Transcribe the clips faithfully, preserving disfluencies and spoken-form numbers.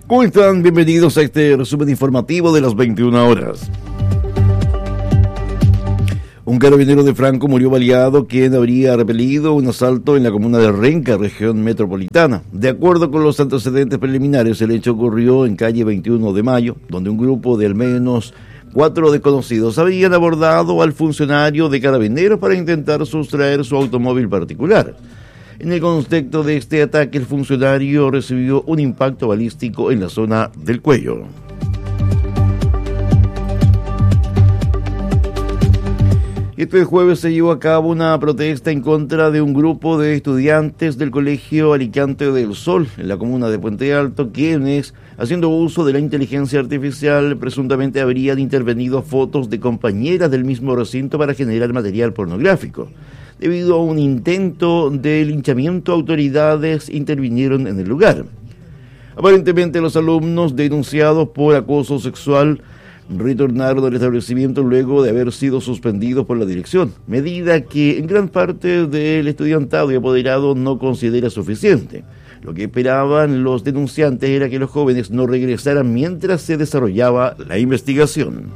¿Cómo están? Bienvenidos a este resumen informativo de las veintiuna horas. Un carabinero de Franco murió baleado, quien habría repelido un asalto en la comuna de Renca, región metropolitana. De acuerdo con los antecedentes preliminares, el hecho ocurrió en calle veintiuno de mayo, donde un grupo de al menos cuatro desconocidos habían abordado al funcionario de carabineros para intentar sustraer su automóvil particular. En el contexto de este ataque, el funcionario recibió un impacto balístico en la zona del cuello. Este jueves se llevó a cabo una protesta en contra de un grupo de estudiantes del Colegio Alicante del Sol, en la comuna de Puente Alto, quienes, haciendo uso de la inteligencia artificial, presuntamente habrían intervenido fotos de compañeras del mismo recinto para generar material pornográfico. Debido a un intento de linchamiento, autoridades intervinieron en el lugar. Aparentemente, los alumnos denunciados por acoso sexual retornaron al establecimiento luego de haber sido suspendidos por la dirección, medida que en gran parte del estudiantado y apoderado no considera suficiente. Lo que esperaban los denunciantes era que los jóvenes no regresaran mientras se desarrollaba la investigación.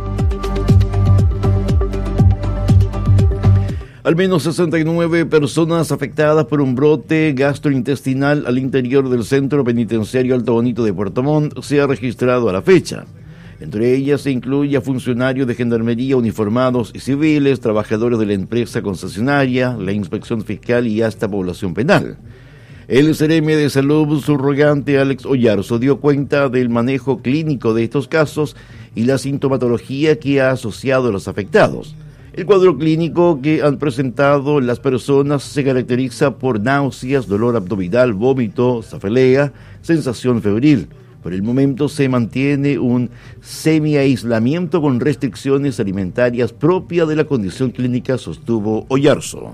Al menos sesenta y nueve personas afectadas por un brote gastrointestinal al interior del Centro Penitenciario Alto Bonito de Puerto Montt se ha registrado a la fecha. Entre ellas se incluye a funcionarios de gendarmería uniformados y civiles, trabajadores de la empresa concesionaria, la inspección fiscal y hasta población penal. El C R M de Salud subrogante Alex Oyarzo dio cuenta del manejo clínico de estos casos y la sintomatología que ha asociado a los afectados. El cuadro clínico que han presentado las personas se caracteriza por náuseas, dolor abdominal, vómito, cefalea, sensación febril. Por el momento se mantiene un semi-aislamiento con restricciones alimentarias propias de la condición clínica, sostuvo Oyarzo.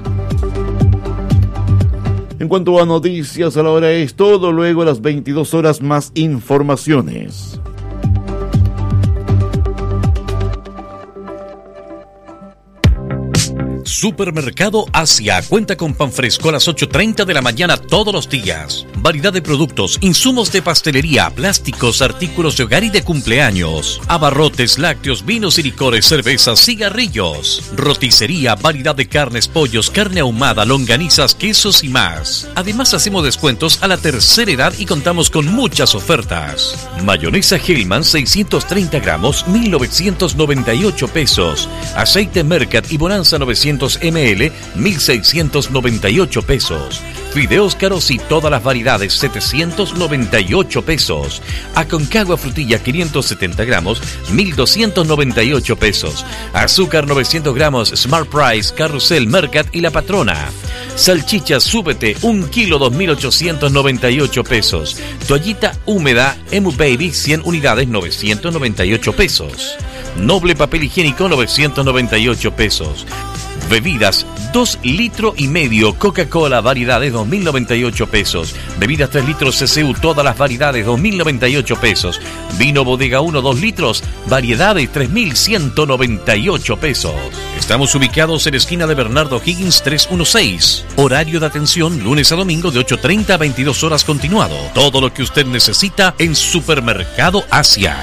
En cuanto a noticias, a la hora es todo, luego a las veintidós horas más informaciones. Supermercado Asia cuenta con pan fresco a las ocho treinta de la mañana todos los días. Variedad de productos, insumos de pastelería, plásticos, artículos de hogar y de cumpleaños. Abarrotes, lácteos, vinos y licores, cervezas, cigarrillos. Roticería, variedad de carnes, pollos, carne ahumada, longanizas, quesos y más. Además hacemos descuentos a la tercera edad y contamos con muchas ofertas. Mayonesa Hellman seiscientos treinta gramos, mil novecientos noventa y ocho pesos. Aceite Mercat y Bonanza novecientos mililitros, mil seiscientos noventa y ocho pesos. Fideos caros y todas las variedades, setecientos noventa y ocho pesos. Aconcagua frutilla quinientos setenta gramos, mil doscientos noventa y ocho pesos. Azúcar novecientos gramos, Smart Price, Carrusel, Mercat y La Patrona. Salchicha Súbete, un kilo, dos mil ochocientos noventa y ocho pesos. Toallita húmeda, Emu Baby, cien unidades, novecientos noventa y ocho pesos. Noble papel higiénico, novecientos noventa y ocho pesos. Bebidas, dos litros y medio, Coca-Cola, variedades, dos mil noventa y ocho pesos. Bebidas tres litros C C U, todas las variedades, dos mil noventa y ocho pesos. Vino Bodega uno, dos litros, variedades, tres mil ciento noventa y ocho pesos. Estamos ubicados en esquina de Bernardo Higgins trescientos dieciséis. Horario de atención, lunes a domingo de ocho treinta a veintidós horas continuado. Todo lo que usted necesita en Supermercado Asia.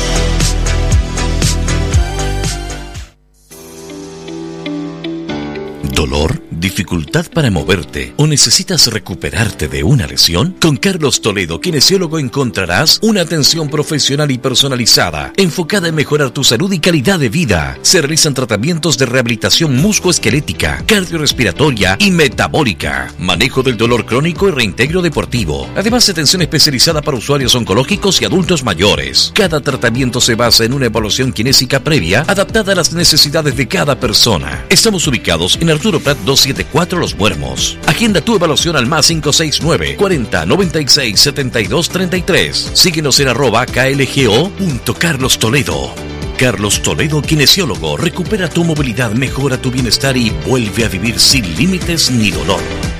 ¿Dolor? ¿Dificultad para moverte? ¿O necesitas recuperarte de una lesión? Con Carlos Toledo, kinesiólogo, encontrarás una atención profesional y personalizada, enfocada en mejorar tu salud y calidad de vida. Se realizan tratamientos de rehabilitación musculoesquelética, cardiorrespiratoria y metabólica, manejo del dolor crónico y reintegro deportivo. Además, atención especializada para usuarios oncológicos y adultos mayores. Cada tratamiento se basa en una evaluación kinésica previa, adaptada a las necesidades de cada persona. Estamos ubicados en Arturo Prat doscientos setenta y cuatro Los Muermos. Agenda tu evaluación al más cinco seis nueve, cuarenta, noventa y seis, setenta y dos, treinta y tres. Síguenos en arroba klgo punto Carlos Toledo. Carlos Toledo, kinesiólogo. Recupera tu movilidad, mejora tu bienestar y vuelve a vivir sin límites ni dolor.